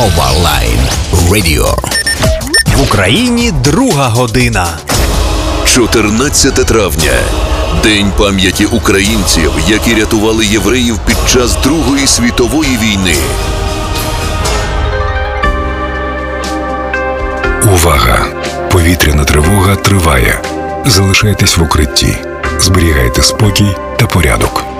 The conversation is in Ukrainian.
Nova Line Radio. В Україні 2 година. 14 травня. День пам'яті українців, які рятували євреїв під час Другої світової війни. Увага! Повітряна тривога триває. Залишайтесь в укритті. Зберігайте спокій та порядок.